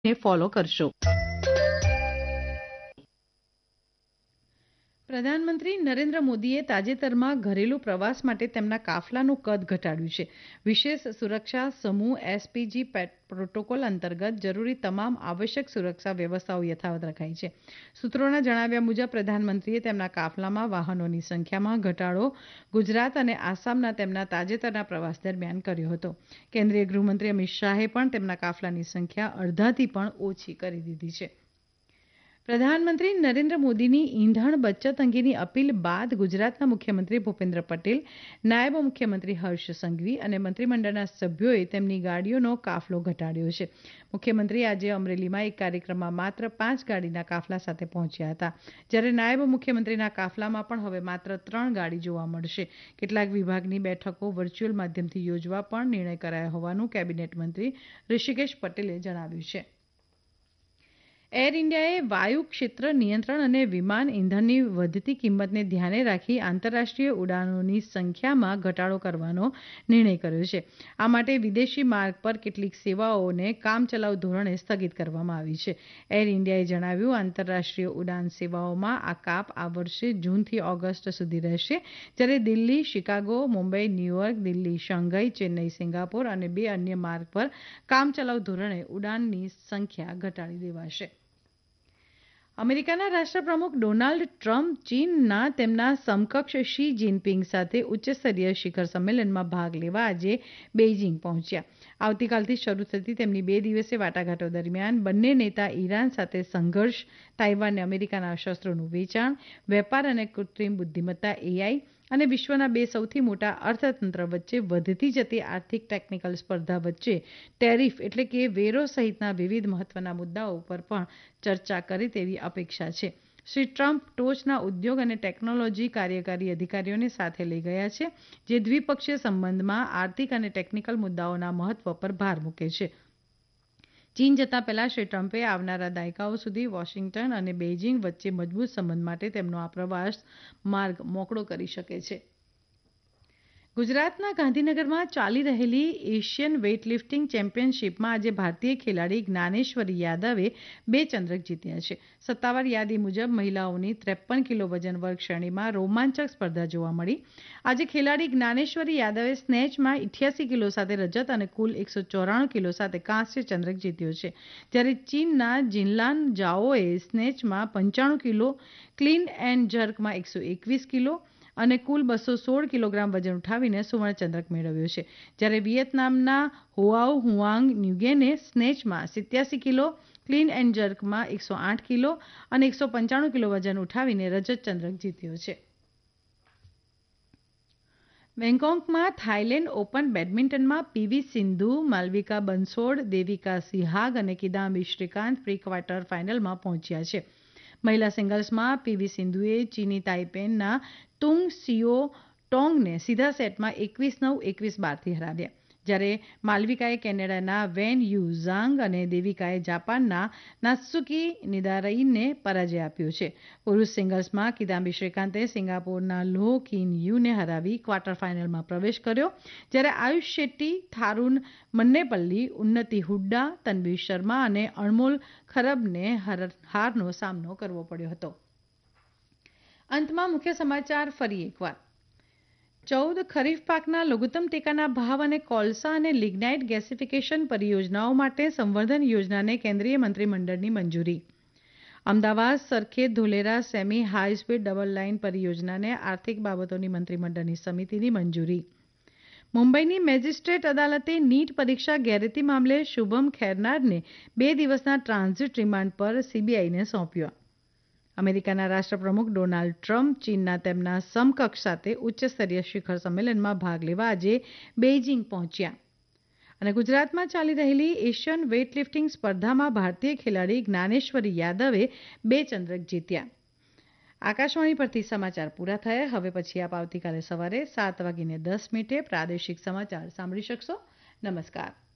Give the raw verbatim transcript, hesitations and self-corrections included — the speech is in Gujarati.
ને ફોલો કરશો. પ્રધાનમંત્રી નરેન્દ્ર મોદીએ તાજેતરમાં ઘરેલુ પ્રવાસ માટે તેમના કાફલાનું કદ ઘટાડ્યું છે. વિશેષ સુરક્ષા સમૂહ એસપીજી પ્રોટોકોલ અંતર્ગત જરૂરી તમામ આવશ્યક સુરક્ષા વ્યવસ્થાઓ યથાવત રખાઈ છે. સૂત્રોના જણાવ્યા મુજબ પ્રધાનમંત્રીએ તેમના કાફલામાં વાહનોની સંખ્યામાં ઘટાડો ગુજરાત અને આસામના તેમના તાજેતરના પ્રવાસ દરમિયાન કર્યો હતો. કેન્દ્રીય ગૃહમંત્રી અમિત શાહે પણ તેમના કાફલાની સંખ્યા અડધાથી પણ ઓછી કરી દીધી છે. પ્રધાનમંત્રી નરેન્દ્ર મોદીની ઇંધણ બચત અંગેની અપીલ બાદ ગુજરાતના મુખ્યમંત્રી ભૂપેન્દ્ર પટેલ, નાયબ મુખ્યમંત્રી હર્ષ સંઘવી અને મંત્રીમંડળના સભ્યોએ તેમની ગાડીઓનો કાફલો ઘટાડ્યો છે. મુખ્યમંત્રી આજે અમરેલીમાં એક કાર્યક્રમમાં માત્ર પાંચ ગાડીના કાફલા સાથે પહોંચ્યા હતા, જ્યારે નાયબ મુખ્યમંત્રીના કાફલામાં પણ હવે માત્ર ત્રણ ગાડી જોવા મળશે. કેટલાક વિભાગની બેઠકો વર્ચ્યુઅલ માધ્યમથી યોજવા પણ નિર્ણય કરાયો હોવાનું કેબિનેટ મંત્રી ઋષિકેશ પટેલે જણાવ્યું છે. એર ઇન્ડિયાએ વાયુ ક્ષેત્ર નિયંત્રણ અને વિમાન ઇંધણની વધતી કિંમતને ધ્યાને રાખી આંતરરાષ્ટ્રીય ઉડાનોની સંખ્યામાં ઘટાડો કરવાનો નિર્ણય કર્યો છે. આ માટે વિદેશી માર્ગ પર કેટલીક સેવાઓને કામચલાઉ ધોરણે સ્થગિત કરવામાં આવી છે. એર ઇન્ડિયાએ જણાવ્યું, આંતરરાષ્ટ્રીય ઉડાન સેવાઓમાં આ કાપ આ વર્ષે જૂનથી ઓગસ્ટ સુધી રહેશે, જ્યારે Delhi Chicago, Mumbai New York, Delhi Shanghai, Chennai Singapore અને બે અન્ય માર્ગ પર કામચલાઉ ધોરણે ઉડાનની સંખ્યા ઘટાડી દેવાશે. અમેરિકાના રાષ્ટ્રપ્રમુખ ડોનાલ્ડ ટ્રમ્પ ચીનના તેમના સમકક્ષ શી જિનપિંગ સાથે ઉચ્ચસ્તરીય શિખર સંમેલનમાં ભાગ લેવા આજે બેઇજિંગ પહોંચ્યા. આવતીકાલથી શરૂ થતી તેમની બે દિવસીય વાટાઘાટો દરમિયાન બંને નેતા ઇરાન સાથે સંઘર્ષ, તાઇવાનને અમેરિકાના શસ્ત્રોનું વેચાણ, વેપાર અને કૃત્રિમ બુદ્ધિમત્તા એઆઈ અને વિશ્વના બે સૌથી મોટા અર્થતંત્ર વચ્ચે વધતી જતી આર્થિક ટેકનિકલ સ્પર્ધા વચ્ચે ટેરિફ એટલે કે વેરો સહિતના વિવિધ મહત્વના મુદ્દાઓ પર પણ ચર્ચા કરે તેવી અપેક્ષા છે. શ્રી ટ્રમ્પ ટોચના ઉદ્યોગ અને ટેકનોલોજી કાર્યકારી અધિકારીઓને સાથે લઈ ગયા છે, જે દ્વિપક્ષીય સંબંધમાં આર્થિક અને ટેકનિકલ મુદ્દાઓના મહત્વ પર ભાર મૂકે છે. ચીન જતા પહેલા શ્રી ટ્રમ્પે આવનારા દાયકાઓ સુધી વોશિંગ્ટન અને બેઇજિંગ વચ્ચે મજબૂત સંબંધ માટે તેમનો આ પ્રવાસ માર્ગ મોકળો કરી શકે છે. ગુજરાતના ગાંધીનગરમાં ચાલી રહેલી એશિયન વેઇટલિફ્ટિંગ ચેમ્પિયનશિપમાં આજે ભારતીય ખેલાડી જ્ઞાનેશ્વરી યાદવે બે ચંદ્રક જીત્યા છે. સત્તાવાર યાદી મુજબ મહિલાઓની ત્રેપન કિલો વજન વર્ગ શ્રેણીમાં રોમાંચક સ્પર્ધા જોવા મળી. આજે ખેલાડી જ્ઞાનેશ્વરી યાદવે સ્નેચમાં ઇઠ્યાસી કિલો સાથે રજત અને કુલ એકસો ચોરાણું કિલો સાથે કાંસ્ય ચંદ્રક જીત્યો છે, જ્યારે ચીનના જિનલાન જાઓએ સ્નેચમાં પંચાણું કિલો, ક્લીન એન્ડ જર્કમાં એકસો એકવીસ કિલો અને કુલ બસો સોળ કિલોગ્રામ વજન ઉઠાવીને સુવર્ણચંદ્રક મેળવ્યો છે, જ્યારે વિયેતનામના હુઆવ હુઆંગ ન્યુગેને સ્નેચમાં સિત્યાસી કિલો, ક્લીન એન્ડ જર્કમાં એકસો આઠ કિલો અને એકસો પંચાણું કિલો વજન ઉઠાવીને રજત ચંદ્રક જીત્યો છે. બેંકોકમાં Thailand open બેડમિન્ટનમાં PV Sindhu, Malavika Bansod, Devika સિહાગ અને કિદામ્બી શ્રીકાંત પ્રી ક્વાર્ટર ફાઇનલમાં પહોંચ્યા છે. મહિલા સિંગલ્સમાં પીવી સિંધુએ ચીની તાઇપેના તુંગ સિયો ટોંગને સીધા સેટમાં એકવીસ નવ, એકવીસ બારથી હરાવ્યા, જ્યારે માલવિકાએ કેનેડાના વેન યુ ઝાંગ અને દેવિકાએ જાપાનના નાત્સુકી નિદારાઈને પરાજય આપ્યો છે. પુરુષ સિંગલ્સમાં કિદામ્બી શ્રીકાંતે સિંગાપોરના લો કિન યુને હરાવી ક્વાર્ટર ફાઇનલમાં પ્રવેશ કર્યો, જ્યારે આયુષ શેટ્ટી, થારુન મન્નેપલ્લી, ઉન્નતિ હુડ્ડા, તન્વી શર્મા અને અણમોલ ખરબને હારનો સામનો કરવો પડ્યો હતો. અંતમાં મુખ્ય સમાચાર ફરી એકવાર. ચૌદ ખરીફ પાકના લઘુત્તમ ટેકાના ભાવ અને કોલસા અને લિગ્નાઇટ ગેસિફિકેશન પરિયોજનાઓ માટે સંવર્ધન યોજનાને કેન્દ્રીય મંત્રીમંડળની મંજૂરી. Ahmedabad Sarkhej Dholera semi high speed double line પરિયોજનાને આર્થિક બાબતોની મંત્રીમંડળની સમિતિની મંજૂરી. મુંબઈની મેજિસ્ટ્રેટ અદાલતે નીટ પરીક્ષા ગેરરીતિ મામલે શુભમ ખેરનારને બે દિવસના ટ્રાન્ઝિટ રિમાન્ડ પર સીબીઆઈને સોંપ્યો. અમેરિકાના રાષ્ટ્રપ્રમુખ ડોનાલ્ડ ટ્રમ્પ ચીનના તેમના સમકક્ષ સાથે ઉચ્ચસ્તરીય શિખર સંમેલનમાં ભાગ લેવા આજે બેઇજિંગ પહોંચ્યા. અને ગુજરાતમાં ચાલી રહેલી એશિયન વેઇટલિફ્ટિંગ સ્પર્ધામાં ભારતીય ખેલાડી જ્ઞાનેશ્વરી યાદવે બે ચંદ્રક જીત્યા. આકાશવાણી પરથી સમાચાર પૂરા થયા. હવે પછી આપ આવતીકાલે સવારે સાત વાગીને દસ મિનિટે પ્રાદેશિક સમાચાર સાંભળી શકશો. નમસ્કાર.